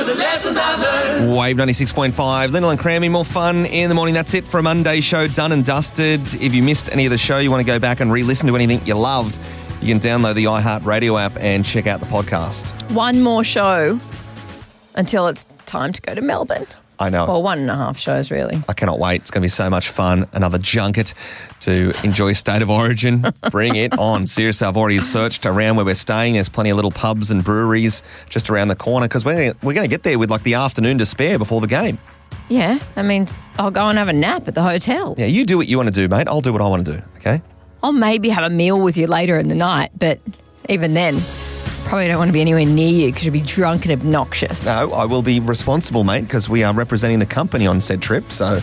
with the lessons I've learned. Wave 96.5, Lyndall and Crammy, more fun in the morning. That's it for a Monday show, done and dusted. If you missed any of the show, you want to go back and re-listen to anything you loved, you can download the iHeartRadio app and check out the podcast. One more show until it's time to go to Melbourne. I know. Well, 1.5 shows, really. I cannot wait. It's going to be so much fun. Another junket to enjoy State of Origin. Bring it on. Seriously, I've already searched around where we're staying. There's plenty of little pubs and breweries just around the corner because we're going to get there with like the afternoon to spare before the game. Yeah, that means I'll go and have a nap at the hotel. Yeah, you do what you want to do, mate. I'll do what I want to do, okay? I'll maybe have a meal with you later in the night, but even then, probably don't want to be anywhere near you because you'll be drunk and obnoxious. No, I will be responsible, mate, because we are representing the company on said trip, so...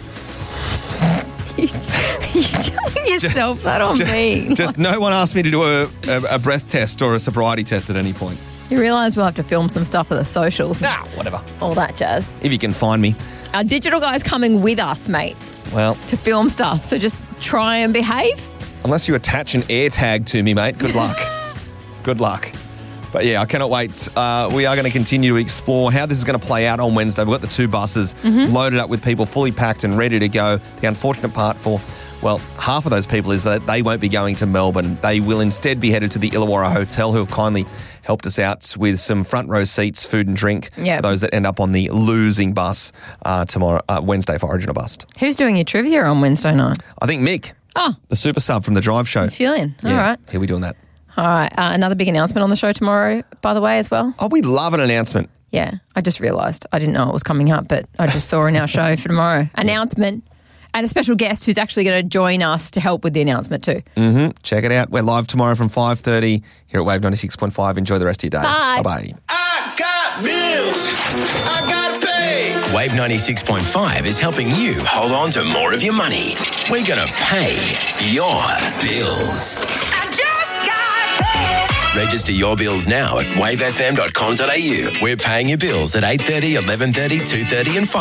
You're telling yourself that on me. Just no one asked me to do a breath test or a sobriety test at any point. You realise we'll have to film some stuff for the socials. Nah, whatever. All that jazz. If you can find me. Our digital guy's coming with us, mate, Well, to film stuff, so just try and behave. unless you attach an air tag to me, mate, good luck. Good luck. But yeah, I cannot wait. We are going to continue to explore how this is going to play out on Wednesday. We've got the 2 buses loaded up with people fully packed and ready to go. The unfortunate part for, well, half of those people is that they won't be going to Melbourne. They will instead be headed to the Illawarra Hotel, who have kindly helped us out with some front row seats, food and drink for those that end up on the losing bus Wednesday for Origin or Bust. Who's doing your trivia on Wednesday night? I think Mick, Oh, the super sub from the Drive Show. fill in. Yeah, All right. he'll be doing that. All right. Another big announcement on the show tomorrow, by the way, as well. Oh, we love an announcement. Yeah, I just realised. I didn't know it was coming up, but I just saw in our show for tomorrow. Announcement and a special guest who's actually going to join us to help with the announcement too. Check it out. We're live tomorrow from 5:30 here at Wave 96.5. Enjoy the rest of your day. Bye. Bye-bye. I got bills I gotta pay. Wave 96.5 is helping you hold on to more of your money. We're going to pay your bills. I just got paid. Register your bills now at wavefm.com.au. We're paying your bills at 8:30, 11:30, 2:30 and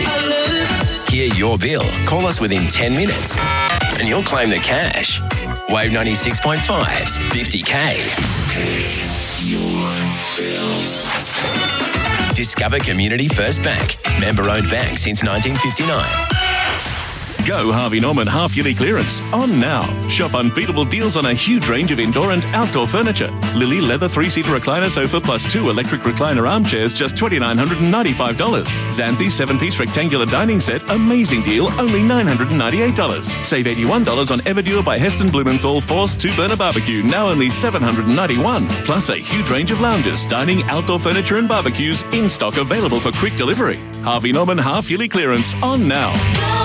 5:30. Hear your bill. Call us within 10 minutes and you'll claim the cash. Wave 96.5's 50K. Discover Community First Bank. Member-owned bank since 1959. Go Harvey Norman half-yearly clearance. On now. Shop unbeatable deals on a huge range of indoor and outdoor furniture. Lily leather 3-seater recliner sofa plus 2 electric recliner armchairs, just $2,995. Xanthi 7-piece rectangular dining set, amazing deal, only $998. Save $81 on Everdure by Heston Blumenthal Force 2-burner barbecue, now only $791. Plus a huge range of lounges, dining, outdoor furniture and barbecues in stock, available for quick delivery. Harvey Norman half-yearly clearance. On now.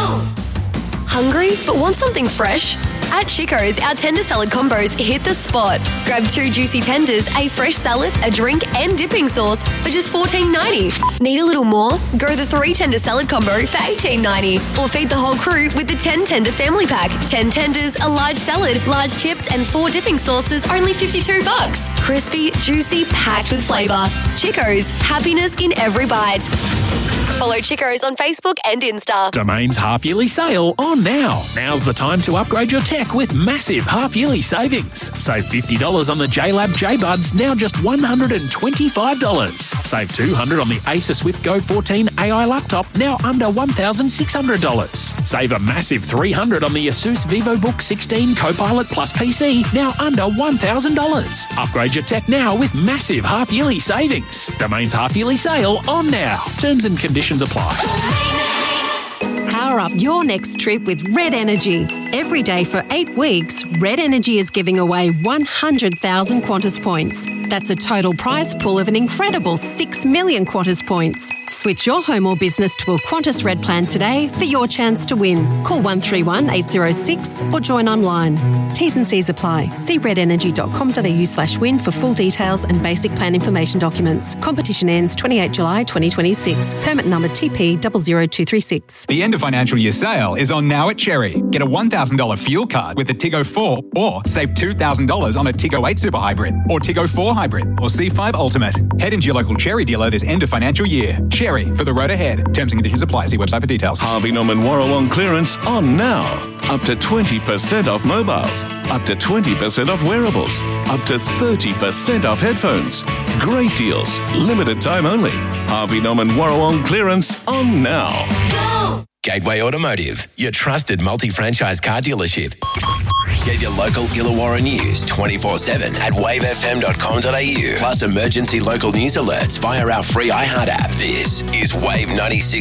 Hungry but want something fresh? At Chico's, our tender salad combos hit the spot. Grab 2 juicy tenders, a fresh salad, a drink and dipping sauce for just $14.90. Need a little more? Go the 3 tender salad combo for $18.90. Or feed the whole crew with the 10 tender family pack. 10 tenders, a large salad, large chips and 4 dipping sauces, only $52. Crispy, juicy, packed with flavour. Chico's, happiness in every bite. Follow Chico's on Facebook and Insta. Domain's half-yearly sale on now. Now's the time to upgrade your tech with massive half-yearly savings. Save $50 on the JLab JBuds, now just $125. Save $200 on the Acer Swift Go 14 AI laptop, now under $1,600. Save a massive $300 on the Asus VivoBook 16 Copilot Plus PC, now under $1,000. Upgrade your tech now with massive half-yearly savings. Domain's half-yearly sale on now. Terms and conditions apply. Power up your next trip with Red Energy. Every day for 8 weeks, Red Energy is giving away 100,000 Qantas points. That's a total prize pool of an incredible 6 million Qantas points. Switch your home or business to a Qantas Red plan today for your chance to win. Call 131 806 or join online. T's and C's apply. See redenergy.com.au/win for full details and basic plan information documents. Competition ends 28 July 2026. Permit number TP 00236. The end of financial year sale is on now at Cherry. Get a $1,000 fuel card with a Tiggo 4 or save $2,000 on a Tiggo 8 Super Hybrid or Tiggo 4 Hybrid or C5 Ultimate. Head into your local Cherry dealer this end of financial year. Cherry, for the road ahead. Terms and conditions apply. See website for details. Harvey Norman Warrawong clearance. On now. up to 20% off mobiles, up to 20% off wearables, up to 30% off headphones. Great deals, limited time only. Harvey Norman Warrawong clearance on now. Go! Gateway Automotive, your trusted multi-franchise car dealership. Get your local Illawarra news 24/7 at wavefm.com.au. Plus emergency local news alerts via our free iHeart app. This is Wave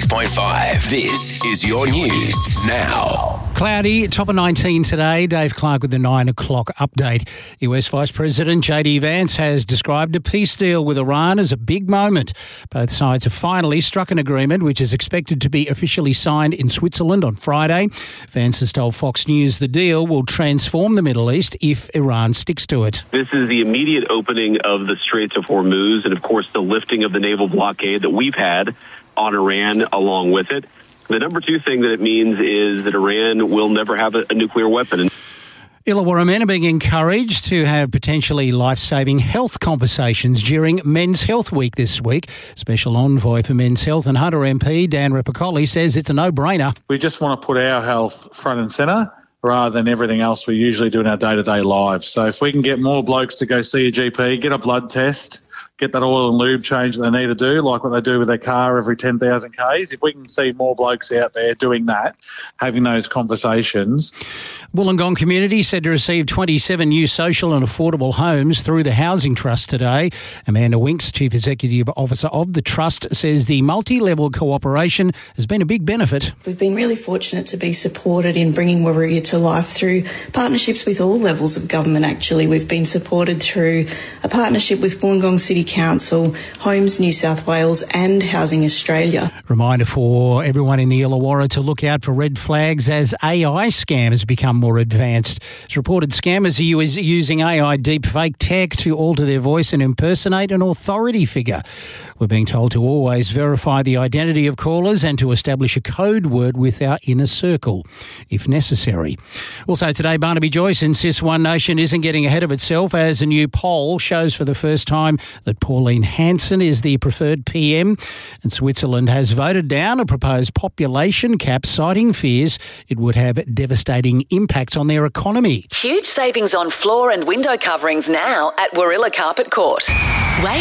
96.5. This is your news now. Cloudy, top of 19 today. Dave Clark with the 9 o'clock update. US Vice President JD Vance has described a peace deal with Iran as a big moment. Both sides have finally struck an agreement which is expected to be officially signed in Switzerland on Friday. Vance has told Fox News the deal will transform the Middle East if Iran sticks to it. This is the immediate opening of the Straits of Hormuz and, of course, the lifting of the naval blockade that we've had on Iran along with it. The number two thing that it means is that Iran will never have a nuclear weapon. Illawarra men are being encouraged to have potentially life-saving health conversations during Men's Health Week this week. Special Envoy for Men's Health and Hunter MP Dan Repicoli says it's a no-brainer. We just want to put our health front and centre rather than everything else we usually do in our day-to-day lives. So if we can get more blokes to go see a GP, get a blood test, get that oil and lube change that they need to do, like what they do with their car every 10,000 Ks. If we can see more blokes out there doing that, having those conversations. Wollongong community said to receive 27 new social and affordable homes through the Housing Trust today. Amanda Winks, Chief Executive Officer of the Trust, says the multi-level cooperation has been a big benefit. We've been really fortunate to be supported in bringing Warrior to life through partnerships with all levels of government, actually. We've been supported through a partnership with Wollongong City Council, Homes New South Wales and Housing Australia. Reminder for everyone in the Illawarra to look out for red flags as AI scams become more advanced. It's reported scammers are using AI deepfake tech to alter their voice and impersonate an authority figure. We're being told to always verify the identity of callers and to establish a code word with our inner circle, if necessary. Also today, Barnaby Joyce insists One Nation isn't getting ahead of itself as a new poll shows for the first time that Pauline Hanson is the preferred PM, and Switzerland has voted down a proposed population cap, citing fears it would have devastating impacts on their economy. Huge savings on floor and window coverings now at Warilla Carpet Court. Wave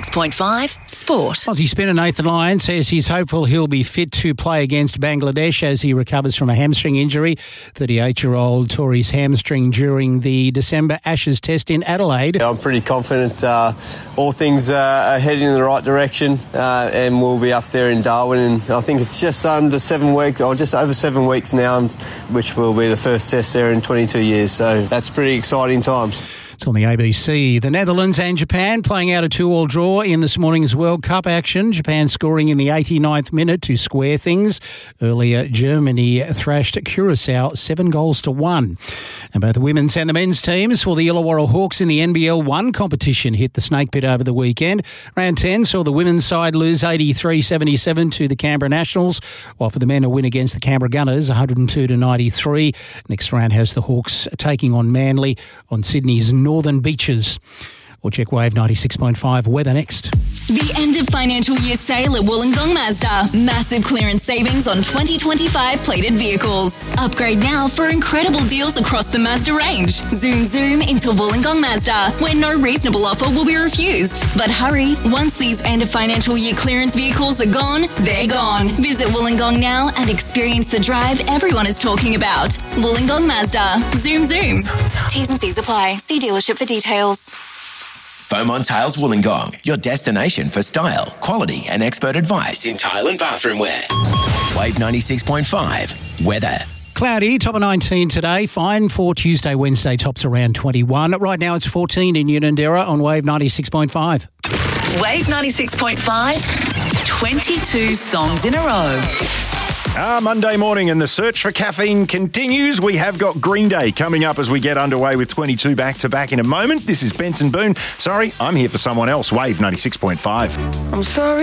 96.5 Sport. Aussie spinner Nathan Lyon says he's hopeful he'll be fit to play against Bangladesh as he recovers from a hamstring injury. 38-year-old tore his hamstring during the December Ashes test in Adelaide. I'm pretty confident all things are heading in the right direction and we'll be up there in Darwin, and I think it's just under 7 weeks, or just over 7 weeks now, which will be the first test there in 22 years, so that's pretty exciting times. It's on the ABC. The Netherlands and Japan playing out a 2-2 draw in this morning's World Cup action. Japan scoring in the 89th minute to square things. Earlier, Germany thrashed Curaçao 7-1. And both the women's and the men's teams for the Illawarra Hawks in the NBL 1 competition hit the snake pit over the weekend. Round 10 saw the women's side lose 83-77 to the Canberra Nationals, while for the men a win against the Canberra Gunners 102-93. Next round has the Hawks taking on Manly on Sydney's Northern Beaches. We'll check Wave 96.5 weather next. The end of financial year sale at Wollongong Mazda. Massive clearance savings on 2025 plated vehicles. Upgrade now for incredible deals across the Mazda range. Zoom into Wollongong Mazda, where no reasonable offer will be refused. But hurry, once these end of financial year clearance vehicles are gone, they're gone. Visit Wollongong now and experience the drive everyone is talking about. Wollongong Mazda. Zoom. T's and C's apply. See dealership for details. Beaumont Tiles Wollongong, your destination for style, quality and expert advice in tile and bathroom wear. Wave 96.5 weather. Cloudy, top of 19 today. Fine for Tuesday, Wednesday, tops around 21. Right now it's 14 in Unanderra on Wave 96.5. Wave 96.5, 22 songs in a row. Monday morning and the search for caffeine continues. We have got Green Day coming up as we get underway with 22 back-to-back in a moment. This is Benson Boone. Sorry, I'm here for someone else. Wave 96.5. I'm sorry.